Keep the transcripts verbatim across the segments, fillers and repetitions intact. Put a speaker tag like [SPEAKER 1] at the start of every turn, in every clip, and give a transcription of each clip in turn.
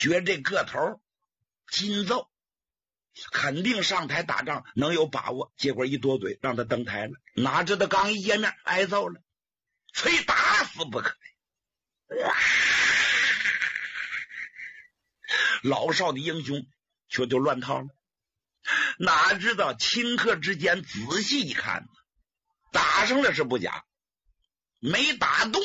[SPEAKER 1] 觉得这个头金奏，肯定上台打仗能有把握，结果一多嘴让他登台了，哪知道刚一见面挨揍了，非打死不可。老少的英雄却就乱套了，哪知道顷刻之间仔细一看，打上了是不假，没打动，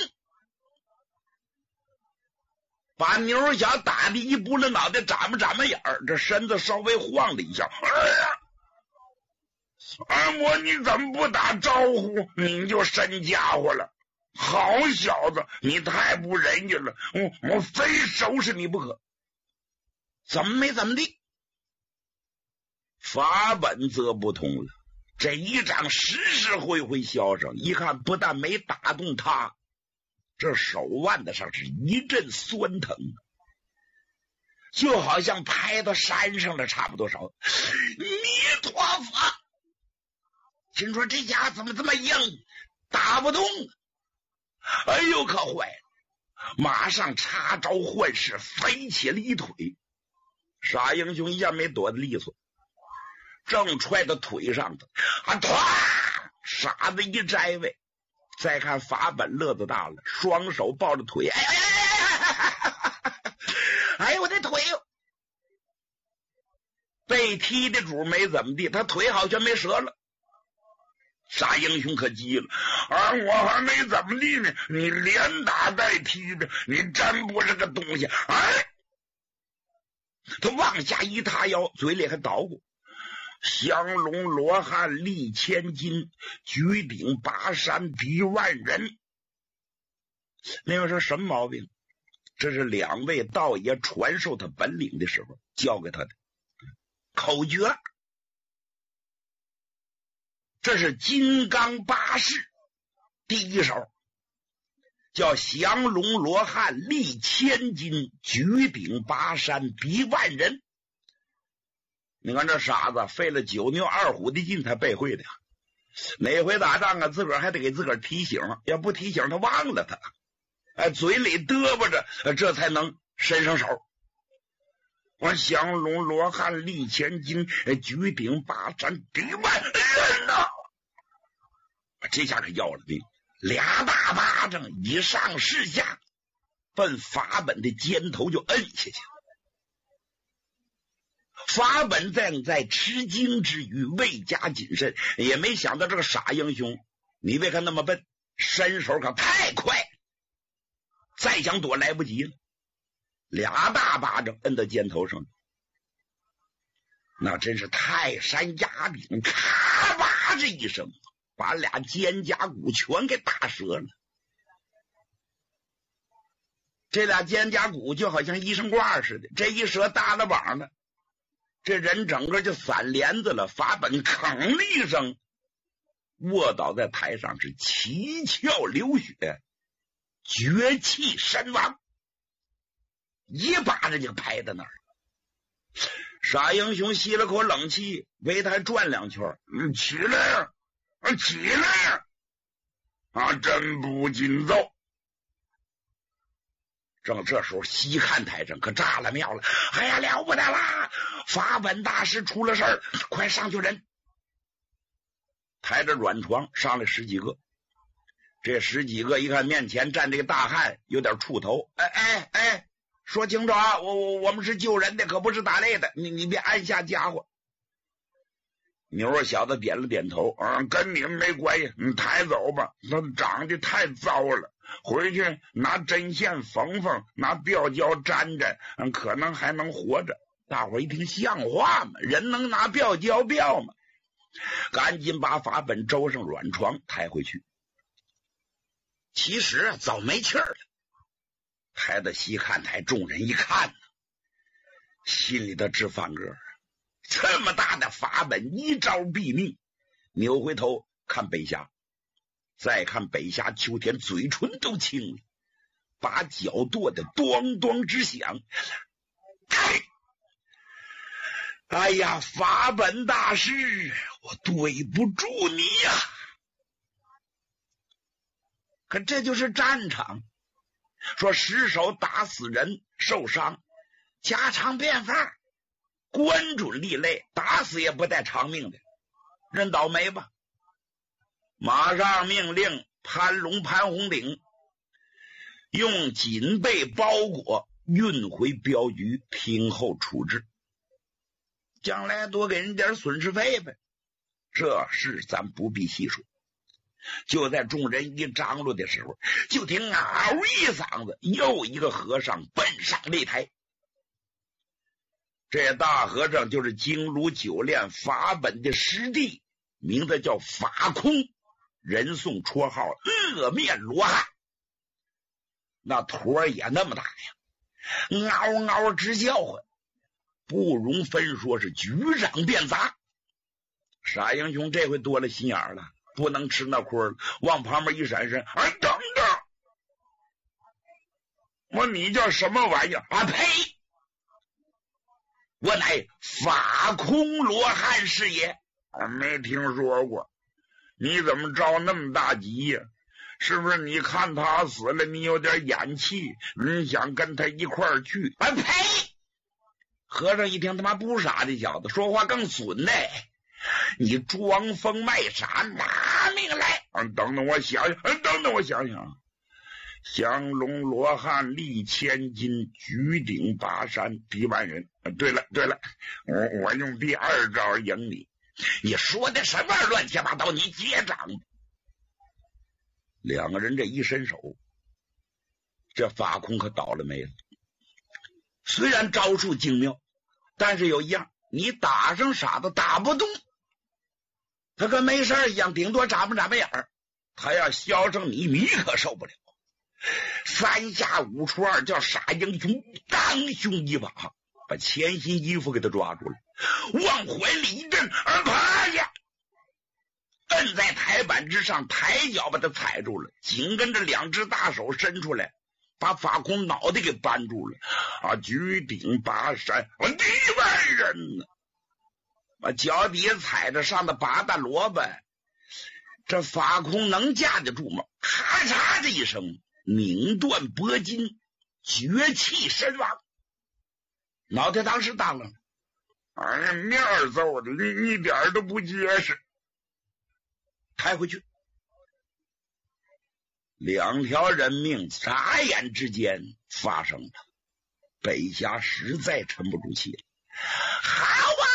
[SPEAKER 1] 把牛小打的一拨了脑袋，眨巴眨巴眼儿，这身子稍微晃了一下。哎呀，二魔你怎么不打招呼你就伸家伙了？好小子，你太不人家了，我我非收拾你不可。怎么没怎么地？法本则不同了，这一掌实实会会削上，一看不但没打动他，这手腕子上是一阵酸疼，就好像拍到山上了差不多少。弥陀佛！心说这家伙怎么这么硬，打不动？哎呦，可坏了！马上插招换式，飞起了一腿。傻英雄一下没躲得利索，正踹到腿上的啊！唰，傻子一摘位。再看法本乐子大了，双手抱着腿，哎呀呀呀呀！哎呦，我的腿！被踢的主没怎么地，他腿好像没折了。傻英雄可急了啊！我还没怎么地呢，你连打带踢的，你真不是个东西！哎，他往下一塌腰，嘴里还捣鼓。降龙罗汉力千金，举鼎拔山敌万人。那位说什么毛病？这是两位道爷传授他本领的时候教给他的口诀。这是金刚八式第一手，叫降龙罗汉力千金，举鼎拔山敌万人。你看这傻子费了九牛二虎的劲才背会的，哪回打仗啊自个儿还得给自个儿提醒，要不提醒他忘了他，哎，嘴里嘚啵着，这才能伸上手。我降龙罗汉力千金，举鼎拔山敌万人呐！这下可要了命，俩大巴掌以上势下，奔法本的肩头就摁下去。法本在在吃惊之余未加谨慎，也没想到这个傻英雄，你别看那么笨，伸手可太快，再想躲来不及了，俩大巴掌摁到肩头上，那真是泰山压顶，咔吧这一声，把俩肩胛骨全给打折了。这俩肩胛骨就好像医生挂似的，这一折搭了网了，这人整个就散帘子了。法本吭了一声，卧倒在台上，是七窍流血，绝气身亡，一巴掌就拍在那儿。傻英雄吸了口冷气，围台转两圈，嗯，起来呀，起来呀！啊，真不禁奏。正这时候，西看台上可炸了庙了！哎呀，了不得啦！法本大师出了事儿，快上去人！抬着软床上来十几个，这十几个一看面前站这个大汉，有点触头。哎哎哎，说清楚啊！我我我们是救人的，可不是打擂的，你你别按下家伙。牛肉小子点了点头，啊，跟你们没关系，你抬走吧。他长得太糟了，回去拿针线缝缝，拿吊胶粘粘，嗯，可能还能活着。大伙一听像话吗？人能拿吊胶吊吗？赶紧把法本周上软床抬回去。其实啊，早没气儿了。抬到西看台，众人一看呢，心里头直翻个。这么大的法本，一招毙命。扭回头看北峡，再看北峡秋天，嘴唇都青了，把脚跺得咚咚直响。哎，哎呀，法本大师，我对不住你呀！可这就是战场，说失手打死人受伤， 家常便饭，关准立擂，打死也不带偿命的，认倒霉吧。马上命令潘龙潘红顶用锦被包裹运回镖局听候处置，将来多给人点损失费呗。这事咱不必细说。就在众人一张罗的时候，就听嗷一嗓子，又一个和尚奔上擂台。这大和尚就是经鲁九炼法本的师弟，名字叫法空，人送绰号恶面罗汉。那坨也那么大呀，嗷嗷直叫唤，不容分说，是局长变杂。傻英雄这回多了心眼了，不能吃那亏了，往旁边一闪身，啊，等等，我你叫什么玩意儿啊？呸！我乃法空罗汉是也。啊，没听说过，你怎么着那么大急呀？是不是你看他死了，你有点眼气，你想跟他一块儿去？啊，呸！和尚一听，他妈不傻的小子，说话更损呢。你装疯卖傻，拿命来！啊，等等我想想，等等我想想。降龙罗汉力千金，举鼎拔山敌万人。对了对了，我我用第二招赢你。你说的什么乱七八糟？你接掌！两个人这一伸手，这法空可倒了霉了。虽然招数精妙，但是有一样，你打上傻子打不动，他跟没事一样，顶多眨巴眨巴眼儿。他要削上你，你可受不了。三下五除二，叫傻英雄当胸一把，把钱新衣服给他抓住了，往怀里一震，而趴下，摁在台板之上，抬脚把他踩住了，紧跟着两只大手伸出来，把法空脑袋给扳住了。啊，举鼎拔山，我敌万人呢！把脚底下踩着上的八大萝卜，这法空能架得住吗？咔嚓的一声，拧断脖筋，绝气身亡。脑袋当时当了，哎呀，面揍的一一点都不结实。抬回去，两条人命眨眼之间发生了。北峡实在沉不住气了。好啊，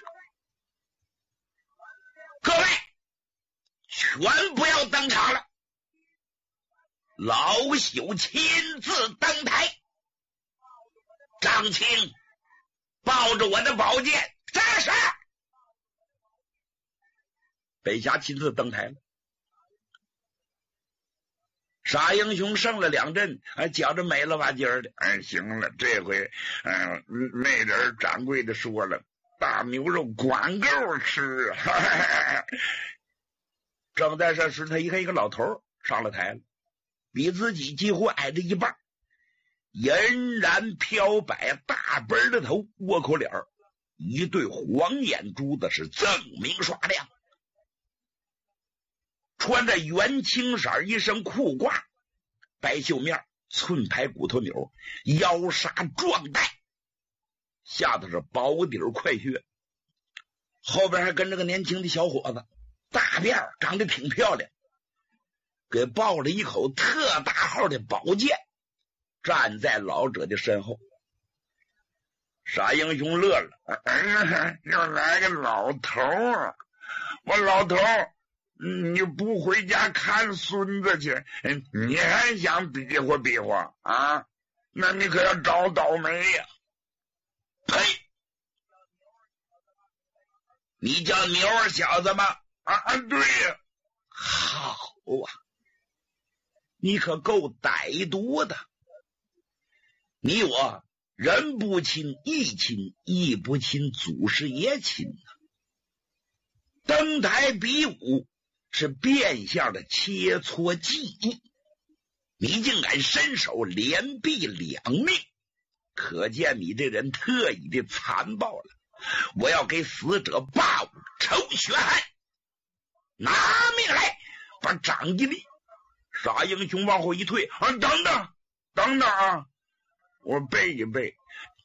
[SPEAKER 1] 各位全不要登场了，老朽亲自登台。张青抱着我的宝剑，这是北峡亲自登台了。傻英雄胜了两阵，还觉着美了吧唧儿的。哎，行了，这回嗯，那人掌柜的说了，大牛肉管够吃啊。正在这时，他一看一个老头上了台了，比自己几乎矮着一半，银然飘摆，大本的头，窝口脸，一对黄眼珠子是锃明刷亮，穿着元青色一身裤褂，白袖面，寸排骨头钮，腰纱壮带，下头是薄底快靴，后边还跟着个年轻的小伙子，大辫长得挺漂亮，给抱了一口特大号的宝剑，站在老者的身后。傻英雄乐了，哎，又来个老头啊！我老头，你不回家看孙子去，你还想比划比划啊？那你可要找倒霉呀！呸！你叫牛儿小子吗？啊，对呀。好啊，你可够歹毒的。你我人不亲义亲，义不亲祖师爷亲啊！登台比武是变相的切磋技艺，你竟敢伸手连毙两命，可见你这人特意的残暴了。我要给死者报仇雪恨，拿命来！把掌一立，傻英雄往后一退，啊，等等等等啊！我背一背，